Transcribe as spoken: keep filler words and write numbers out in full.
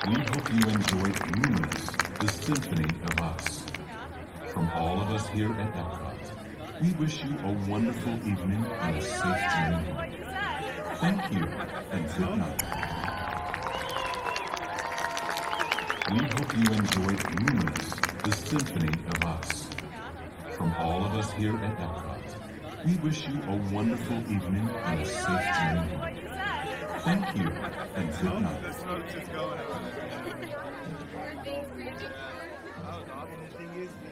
We hope you enjoyed Lumos, the Symphony of Us. From all of us here at Epcot, we wish you a wonderful evening and a safe journey home. Thank you, and good night. We hope you enjoyed Lumos, the Symphony of Us. From all of us here at Epcot, we wish you a wonderful evening and a safe journey home. Thank you, and good night. The smoke's just going out.